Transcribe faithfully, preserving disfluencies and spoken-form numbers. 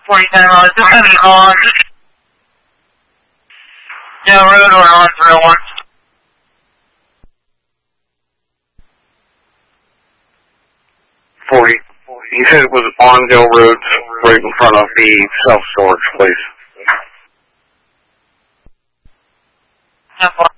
forty-nine miles, depending on Dale Road or on three oh one. forty. You said it was on Dale Road, right in front of the self-storage place. No,